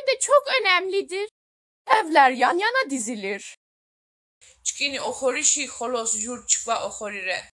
de çok önemlidir. Evler yan yana dizilir. Çkini oxorişi xolos jur çkva oxorire.